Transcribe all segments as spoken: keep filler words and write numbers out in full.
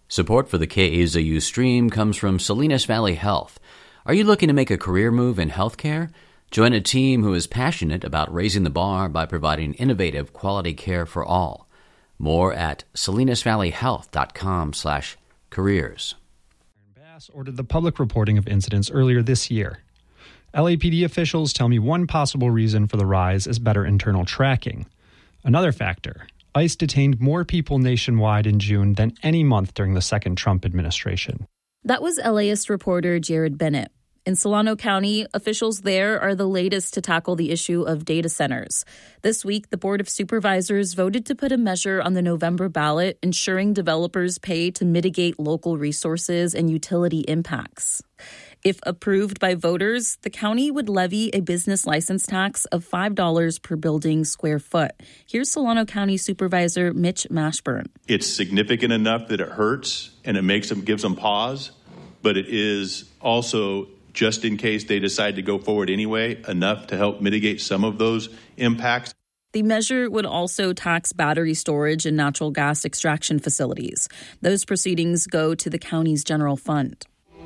Support for the K A Z U stream comes from Salinas Valley Health. Are you looking to make a career move in healthcare? Join a team who is passionate about raising the bar by providing innovative quality care for all. More at salinasvalleyhealth.com slash careers. Bass ordered the public reporting of incidents earlier this year. L A P D officials tell me one possible reason for the rise is better internal tracking. Another factor, ICE detained more people nationwide in June than any month during the second Trump administration. That was LAist reporter Jared Bennett. In Solano County, officials there are the latest to tackle the issue of data centers. This week, the Board of Supervisors voted to put a measure on the November ballot ensuring developers pay to mitigate local resources and utility impacts. If approved by voters, the county would levy a business license tax of five dollars per building square foot. Here's Solano County Supervisor Mitch Mashburn. It's significant enough that it hurts and it makes them, gives them pause, but it is also, just in case they decide to go forward anyway, enough to help mitigate some of those impacts. The measure would also tax battery storage and natural gas extraction facilities. Those proceedings go to the county's general fund.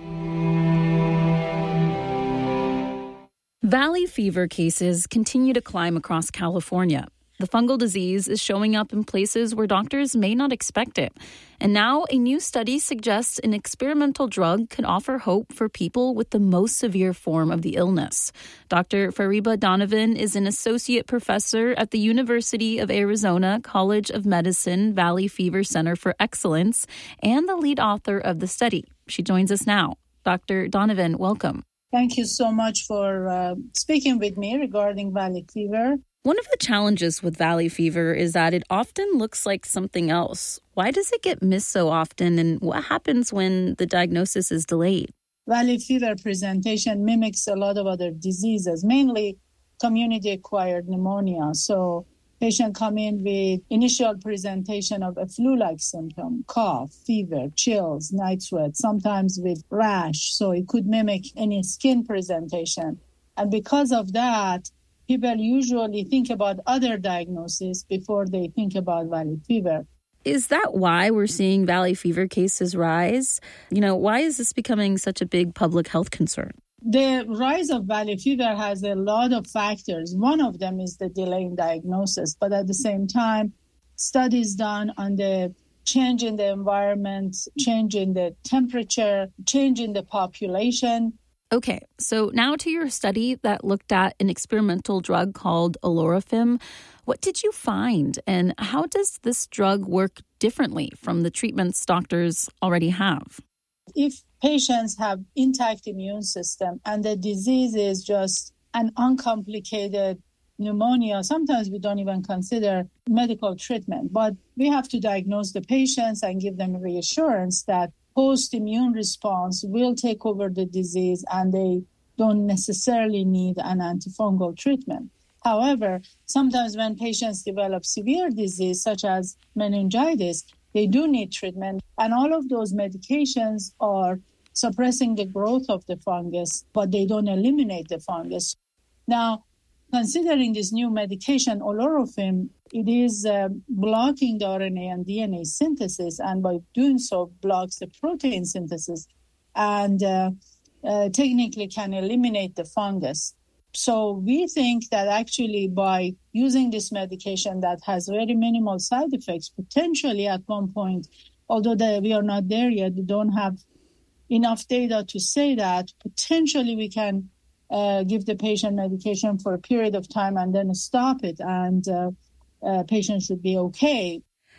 Valley fever cases continue to climb across California. The fungal disease is showing up in places where doctors may not expect it. And now a new study suggests an experimental drug could offer hope for people with the most severe form of the illness. Doctor Fariba Donovan is an associate professor at the University of Arizona College of Medicine Valley Fever Center for Excellence and the lead author of the study. She joins us now. Doctor Donovan, welcome. Thank you so much for uh, speaking with me regarding Valley fever. One of the challenges with Valley fever is that it often looks like something else. Why does it get missed so often, and what happens when the diagnosis is delayed? Valley fever presentation mimics a lot of other diseases, mainly community-acquired pneumonia. So patients come in with initial presentation of a flu-like symptom, cough, fever, chills, night sweat, sometimes with rash. So it could mimic any skin presentation. And because of that, people usually think about other diagnoses before they think about Valley fever. Is that why we're seeing Valley fever cases rise? You know, why is this becoming such a big public health concern? The rise of Valley fever has a lot of factors. One of them is the delay in diagnosis, but at the same time, studies done on the change in the environment, change in the temperature, change in the population. Okay, so now to your study that looked at an experimental drug called Olorofim. What did you find, and how does this drug work differently from the treatments doctors already have? If patients have intact immune system and the disease is just an uncomplicated pneumonia, sometimes we don't even consider medical treatment, but we have to diagnose the patients and give them reassurance that post-immune response will take over the disease and they don't necessarily need an antifungal treatment. However, sometimes when patients develop severe disease, such as meningitis, they do need treatment. And all of those medications are suppressing the growth of the fungus, but they don't eliminate the fungus. Now, considering this new medication, Olorofim, it is uh, blocking the R N A and D N A synthesis, and by doing so, blocks the protein synthesis, and uh, uh, technically can eliminate the fungus. So we think that actually by using this medication that has very minimal side effects, potentially at one point, although the, we are not there yet, we don't have enough data to say that, potentially we can uh, give the patient medication for a period of time and then stop it, and uh, uh, patient should be okay.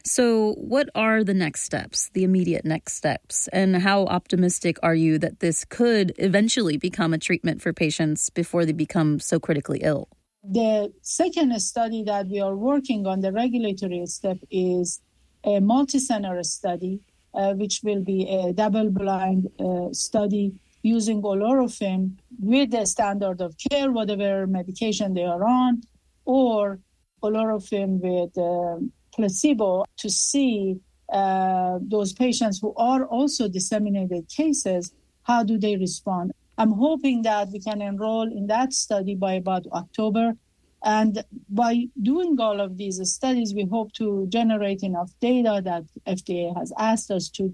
So what are the next steps, the immediate next steps, and how optimistic are you that this could eventually become a treatment for patients before they become so critically ill? The second study that we are working on, the regulatory step, is a multi-center study, uh, which will be a double-blind uh, study using Olorofim with the standard of care, whatever medication they are on, or Olorofim with uh, placebo, to see uh, those patients who are also disseminated cases, how do they respond. I'm hoping that we can enroll in that study by about October. And by doing all of these studies, we hope to generate enough data that F D A has asked us to